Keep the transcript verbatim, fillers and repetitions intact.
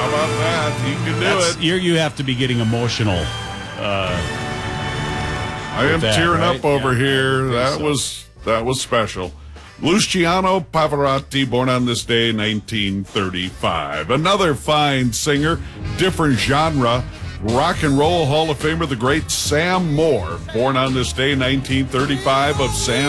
How about that? He can do That's, it. You're, you have to be getting emotional. Uh, I am that, tearing right? up over Yeah, here. That so. was that was special. Luciano Pavarotti, born on this day, nineteen thirty-five. Another fine singer, different genre. Rock and Roll Hall of Famer, the great Sam Moore, born on this day, nineteen thirty-five, of Sam